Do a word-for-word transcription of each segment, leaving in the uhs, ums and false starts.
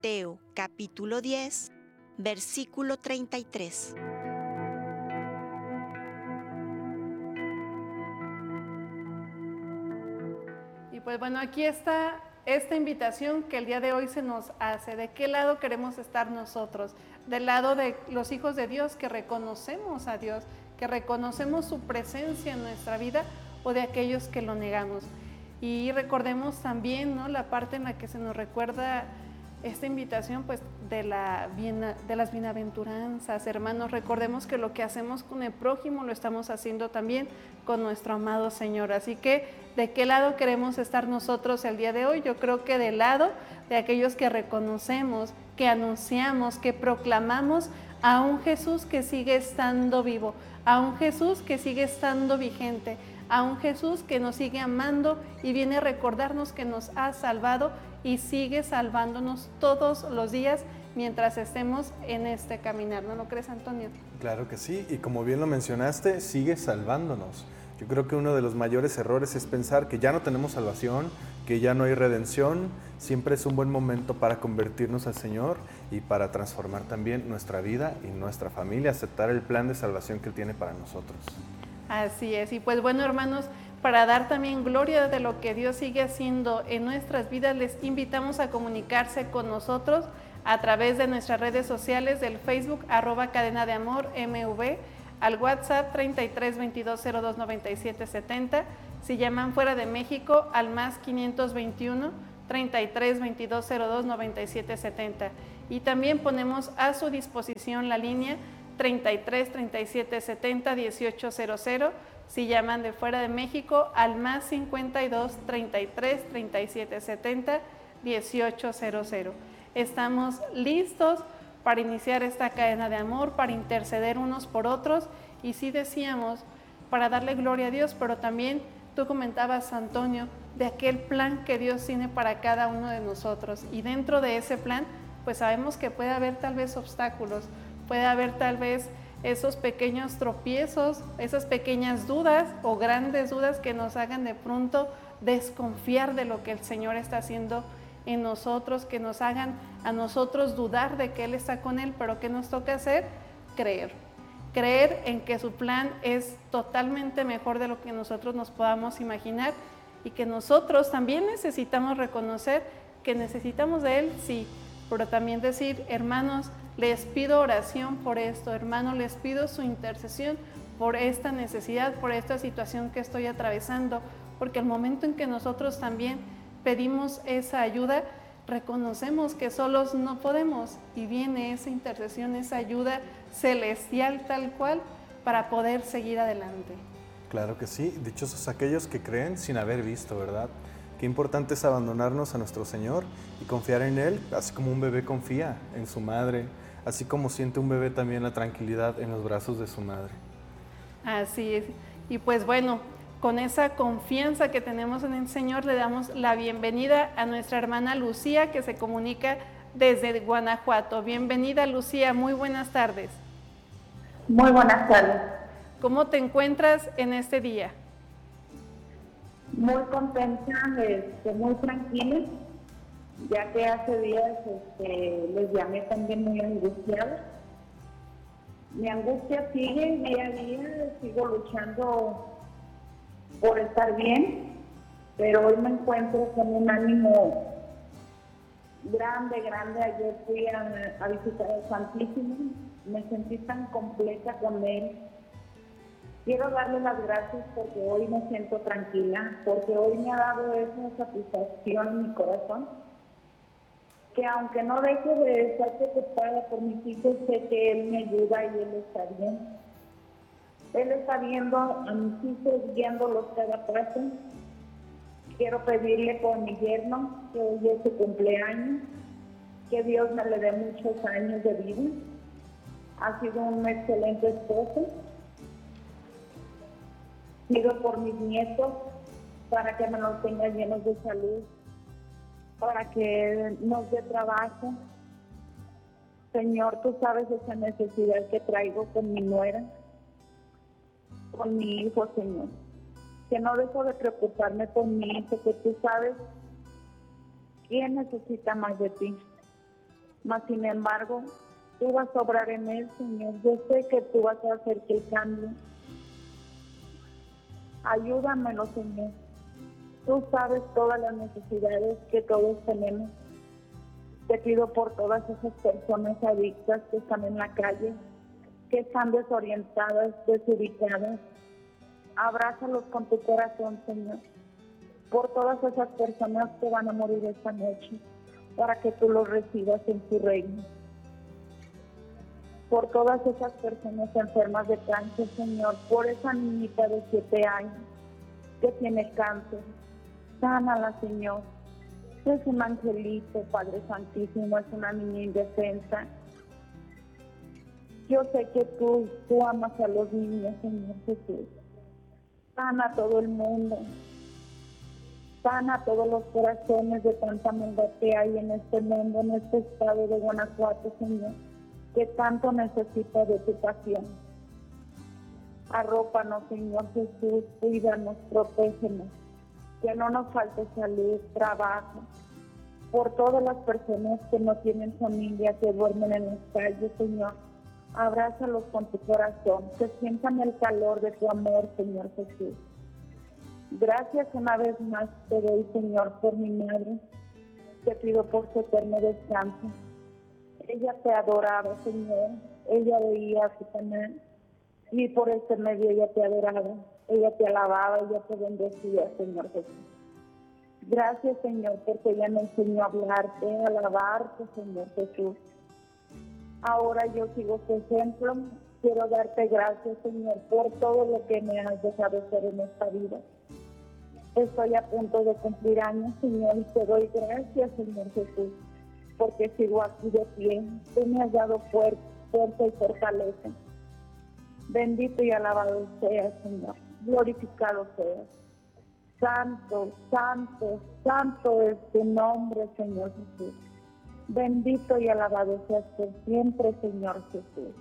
Mateo capítulo diez, versículo treinta y tres. Y pues bueno, aquí está esta invitación que el día de hoy se nos hace. ¿De qué lado queremos estar nosotros? Del lado de los hijos de Dios que reconocemos a Dios, que reconocemos su presencia en nuestra vida, o de aquellos que lo negamos. Y recordemos también, ¿no?, la parte en la que se nos recuerda esta invitación, pues, de, la, de las bienaventuranzas. Hermanos, recordemos que lo que hacemos con el prójimo lo estamos haciendo también con nuestro amado Señor. Así que, ¿de qué lado queremos estar nosotros el día de hoy? Yo creo que del lado de aquellos que reconocemos, que anunciamos, que proclamamos a un Jesús que sigue estando vivo, a un Jesús que sigue estando vigente, a un Jesús que nos sigue amando y viene a recordarnos que nos ha salvado y sigue salvándonos todos los días mientras estemos en este caminar. ¿No lo crees, Antonio? Claro que sí, y como bien lo mencionaste, sigue salvándonos. Yo creo que uno de los mayores errores es pensar que ya no tenemos salvación, que ya no hay redención. Siempre es un buen momento para convertirnos al Señor y para transformar también nuestra vida y nuestra familia, aceptar el plan de salvación que Él tiene para nosotros. Así es, y pues bueno, hermanos, para dar también gloria de lo que Dios sigue haciendo en nuestras vidas, les invitamos a comunicarse con nosotros a través de nuestras redes sociales, del Facebook, arroba Cadena de Amor M V, al WhatsApp treinta y tres veintidós cero dos noventa y siete setenta, si llaman fuera de México, al más quinientos veintiuno treinta y tres veintidós cero dos noventa y siete setenta. Y también ponemos a su disposición la línea treinta y tres treinta y siete setenta dieciocho cero cero, si llaman de fuera de México, al más cincuenta y dos treinta y tres treinta y siete setenta dieciocho cero cero. Estamos listos para iniciar esta cadena de amor, para interceder unos por otros, y sí decíamos, para darle gloria a Dios, pero también tú comentabas, Antonio, de aquel plan que Dios tiene para cada uno de nosotros, y dentro de ese plan, pues sabemos que puede haber tal vez obstáculos, puede haber tal vez esos pequeños tropiezos, esas pequeñas dudas o grandes dudas que nos hagan de pronto desconfiar de lo que el Señor está haciendo en nosotros, que nos hagan a nosotros dudar de que Él está con Él, pero ¿qué nos toca hacer? Creer. Creer en que su plan es totalmente mejor de lo que nosotros nos podamos imaginar, y que nosotros también necesitamos reconocer que necesitamos de Él, sí, pero también decir, hermanos, les pido oración por esto, hermano, les pido su intercesión por esta necesidad, por esta situación que estoy atravesando, porque el momento en que nosotros también pedimos esa ayuda, reconocemos que solos no podemos, y viene esa intercesión, esa ayuda celestial tal cual, para poder seguir adelante. Claro que sí, dichosos aquellos que creen sin haber visto, ¿verdad? Qué importante es abandonarnos a nuestro Señor y confiar en Él, así como un bebé confía en su madre, así como siente un bebé también la tranquilidad en los brazos de su madre. Así es. Y pues bueno, con esa confianza que tenemos en el Señor, le damos la bienvenida a nuestra hermana Lucía, que se comunica desde Guanajuato. Bienvenida, Lucía, muy buenas tardes. Muy buenas tardes. ¿Cómo te encuentras en este día? Muy contenta, este, muy tranquila, ya que hace días este, les llamé también muy angustiada. Mi angustia sigue día a día, sigo luchando por estar bien, pero hoy me encuentro con un ánimo grande, grande. Ayer fui a, a visitar al Santísimo, me sentí tan completa con Él. Quiero darle las gracias porque hoy me siento tranquila, porque hoy me ha dado esa satisfacción en mi corazón, que aunque no dejo de estar preocupada por mis hijos, sé que Él me ayuda y Él está bien. Él está viendo a mis hijos, guiándolos cada paso. Quiero pedirle por mi yerno, que hoy es su cumpleaños, que Dios me le dé muchos años de vida. Ha sido un excelente esposo. Pido por mis nietos, para que me los tenga llenos de salud, para que nos dé trabajo. Señor, tú sabes esa necesidad que traigo con mi nuera, con mi hijo, Señor. Que no dejo de preocuparme por mi hijo, que tú sabes quién necesita más de ti. Mas sin embargo, tú vas a obrar en él, Señor. Yo sé que tú vas a hacer que él cambie. Ayúdamelo, Señor. Tú sabes todas las necesidades que todos tenemos. Te pido por todas esas personas adictas que están en la calle, que están desorientadas, desubicadas. Abrázalos con tu corazón, Señor. Por todas esas personas que van a morir esta noche, para que tú los recibas en tu reino. Por todas esas personas enfermas de cáncer, Señor. Por esa niñita de siete años que tiene cáncer. Sánala, Señor. Es un angelito, Padre Santísimo, es una niña indefensa. Yo sé que tú, tú amas a los niños, Señor Jesús. Sana a todo el mundo. Sana a todos los corazones de tanta maldad que hay en este mundo, en este estado de Guanajuato, Señor, que tanto necesita de tu pasión. Arrópanos, Señor Jesús, cuídanos, protégenos. Que no nos falte salud, trabajo. Por todas las personas que no tienen familia, que duermen en las calles, Señor, abrázalos con tu corazón, que sientan el calor de tu amor, Señor Jesús. Gracias una vez más te doy, Señor, por mi madre. Te pido por su eterno descanso. Ella te adoraba, Señor. Ella veía a su canal y por este medio ella te adoraba. Ella te alababa, ella te bendecía, Señor Jesús. Gracias, Señor, porque ella me enseñó a hablarte, a alabarte, Señor Jesús. Ahora yo sigo tu ejemplo. Quiero darte gracias, Señor, por todo lo que me has dejado hacer en esta vida. Estoy a punto de cumplir años, Señor, y te doy gracias, Señor Jesús, porque sigo aquí de pie. Tú me has dado fuerza, fuerza y fortaleza. Bendito y alabado seas, Señor. Glorificado seas. Santo, santo, santo es tu nombre, Señor Jesús. Bendito y alabado seas por siempre, Señor Jesús.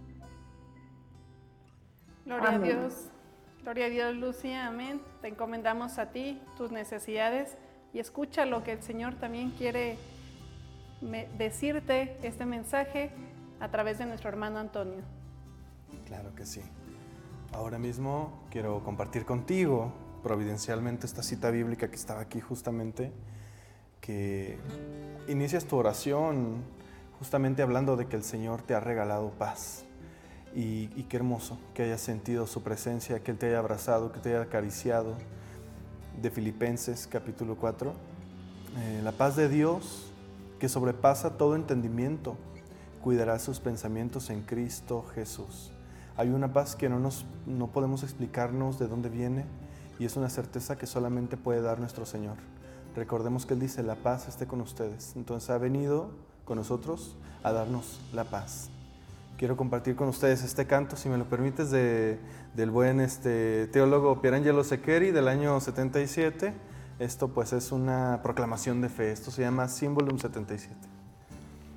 Gloria Amén. a Dios. Gloria a Dios, Lucía. Amén. Te encomendamos a ti, tus necesidades, y escucha lo que el Señor también quiere me- decirte, este mensaje, a través de nuestro hermano Antonio. Claro que sí. Ahora mismo quiero compartir contigo, providencialmente, esta cita bíblica que estaba aquí justamente, que inicias tu oración justamente hablando de que el Señor te ha regalado paz. Y, y qué hermoso que hayas sentido su presencia, que Él te haya abrazado, que te haya acariciado. De Filipenses capítulo cuatro. Eh, la paz de Dios, que sobrepasa todo entendimiento, cuidará sus pensamientos en Cristo Jesús. Hay una paz que no, nos, no podemos explicarnos de dónde viene, y es una certeza que solamente puede dar nuestro Señor. Recordemos que Él dice, la paz esté con ustedes. Entonces ha venido con nosotros a darnos la paz. Quiero compartir con ustedes este canto, si me lo permites, de, del buen este, teólogo Pierangelo Seccheri del año setenta y siete. Esto pues es una proclamación de fe. Esto se llama Symbolum setenta y siete.